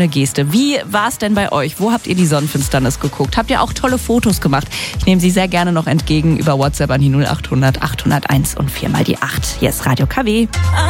schöne Geste. Wie war es denn bei euch? Wo habt ihr die Sonnenfinsternis geguckt? Habt ihr auch tolle Fotos gemacht? Ich nehme sie sehr gerne noch entgegen über WhatsApp an die 0800 801 und 4 mal die 8. Hier ist Radio KW.